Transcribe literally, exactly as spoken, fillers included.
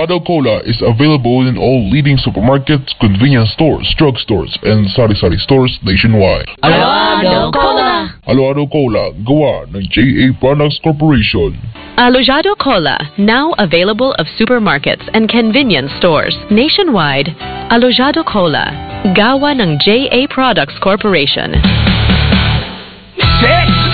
Alojado Cola is available in all leading supermarkets, convenience stores, drugstores, and sari-sari stores nationwide. Alojado Cola! Alojado Cola, gawa ng J A Products Corporation. Alojado Cola, now available of supermarkets and convenience stores nationwide. Alojado Cola, gawa ng J A Products Corporation. Six!